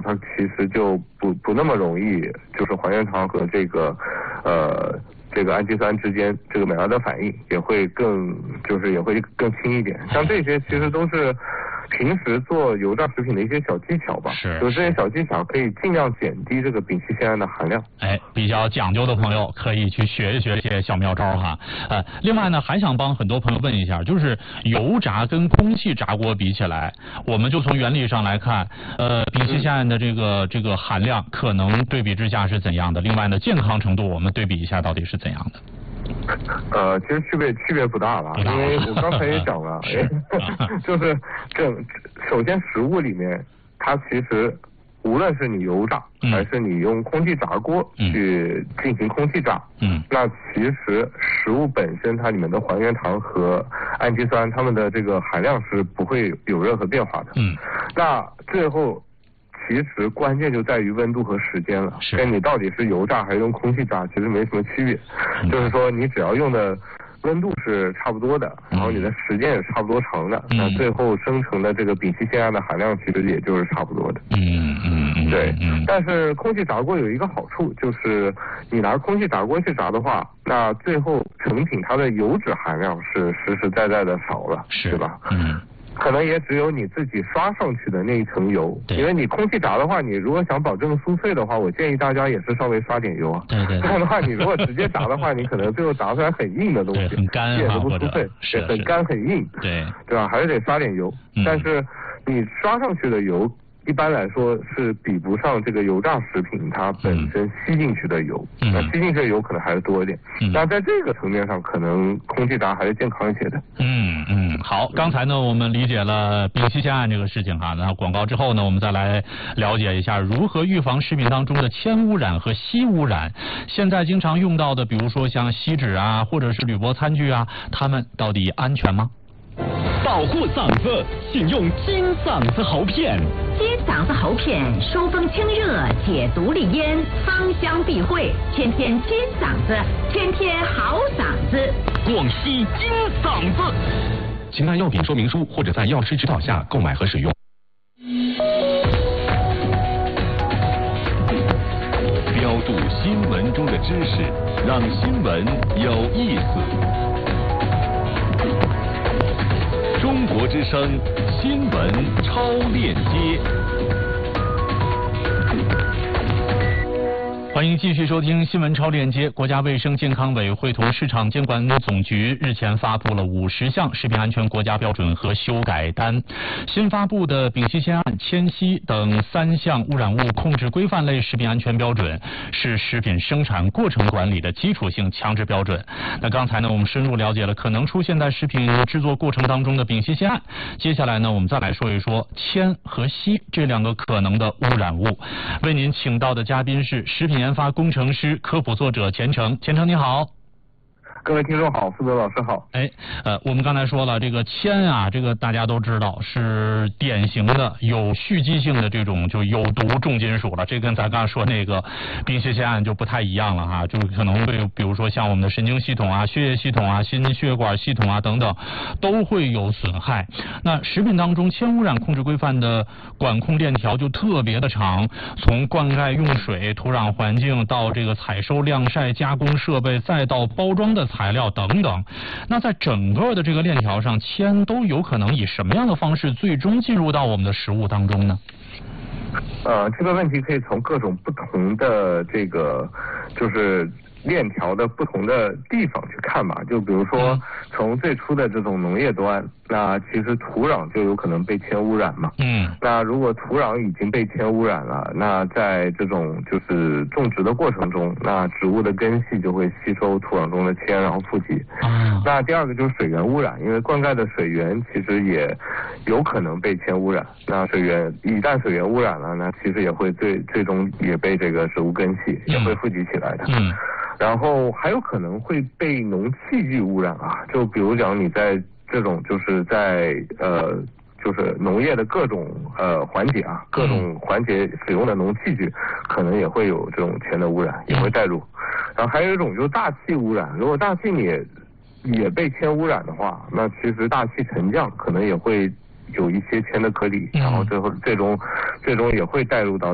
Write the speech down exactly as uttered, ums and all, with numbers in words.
它其实就不不那么容易，就是还原糖和这个呃这个氨基酸之间这个美拉德反应也会更就是也会更轻一点。像这些其实都是平时做油炸食品的一些小技巧吧， 是， 就这些小技巧可以尽量减低这个丙烯酰胺的含量。 哎，比较讲究的朋友可以去学一学这些小妙招哈。呃，另外呢，还想帮很多朋友问一下，就是油炸跟空气炸锅比起来，我们就从原理上来看，呃，丙烯酰胺的这个这个含量可能对比之下是怎样的？另外呢，健康程度我们对比一下到底是怎样的？ 呃，其实区别区别不大了，因为我刚才也讲了，就是这首先食物里面它其实无论是你油炸、嗯、还是你用空气炸锅去进行空气炸，嗯，那其实食物本身它里面的还原糖和氨基酸它们的这个含量是不会有任何变化的，嗯，那最后其实关键就在于温度和时间了，跟你到底是油炸还是用空气炸其实没什么区别，嗯、就是说你只要用的温度是差不多的，然后你的时间也差不多长的，嗯、那最后生成的这个丙烯酰胺的含量其实也就是差不多的。嗯嗯嗯，对。嗯、但是空气炸锅有一个好处，就是你拿空气炸锅去炸的话，那最后成品它的油脂含量是实实在在的少了，是对吧？嗯。可能也只有你自己刷上去的那一层油，因为你空气炸的话，你如果想保证酥脆的话，我建议大家也是稍微刷点油啊。对对。这样的话，你如果直接炸的话，你可能最后炸出来很硬的东西， 很干啊， 也是不酥脆，是很干很硬，对对吧？还是得刷点油。嗯、但是你刷上去的油，一般来说是比不上这个油炸食品它本身吸进去的油，嗯、那吸进去的油可能还是多一点。嗯、那在这个层面上，可能空气炸还是健康一些的。 嗯嗯，好，刚才呢我们理解了丙烯酰胺这个事情哈，那广告之后呢，我们再来了解一下如何预防食品当中的铅污染和锡污染。现在经常用到的，比如说像锡纸啊，或者是铝箔餐具啊，它们到底安全吗？ 保护嗓子，请用金嗓子喉片。 金嗓子喉片疏风清热，解毒利咽，芳香避秽，天天金嗓子，天天好嗓子。 广西金嗓子。请看药品说明书或者在药师指导下购买和使用。标注新闻中的知识，让新闻有意思。中国之声新闻超链接， 欢迎继续收听新闻超链接。国家卫生健康委会同市场监管总局日前发布了五十项食品安全国家标准和修改单。新发布的丙烯酰胺、铅锡等三项污染物控制规范类食品安全标准是食品生产过程管理的基础性强制标准。那刚才呢，我们深入了解了可能出现在食品制作过程当中的丙烯酰胺。接下来呢，我们再来说一说铅和锡这两个可能的污染物。为您请到的嘉宾是食品研发工程师、科普作者钱程。钱程你好。 各位听众好，思德老师好。 哎，呃，我们刚才说了，这个铅啊，这个大家都知道是典型的有蓄积性的这种就有毒重金属了。这跟咱刚才说那个丙烯酰胺就不太一样了哈，就可能会比如说像我们的神经系统啊、血液系统啊、心血管系统啊等等，都会有损害。那食品当中铅污染控制规范的管控链条就特别的长，从灌溉用水、土壤环境到这个采收、晾晒、加工设备，再到包装的材料等等。那在整个的这个链条上，铅都有可能以什么样的方式最终进入到我们的食物当中呢？ 呃，这个问题可以从各种不同的这个就是链条的不同的地方去看吧。就比如说从最初的这种农业端，那其实土壤就有可能被铅污染嘛。嗯。那如果土壤已经被铅污染了，那在这种就是种植的过程中，那植物的根系就会吸收土壤中的铅，然后富集。嗯。那第二个就是水源污染，因为灌溉的水源其实也有可能被铅污染。那水源一旦水源污染了，那其实也会最最终也被这个植物根系也会富集起来的。嗯。然后还有可能会被农器具污染啊，就比如讲你在这种就是在呃就是农业的各种呃环节啊，各种环节使用的农器具，可能也会有这种铅的污染，也会带入。然后还有一种就是大气污染，如果大气你也也被铅污染的话，那其实大气沉降可能也会有一些铅的颗粒，然后最后最终最终也会带入到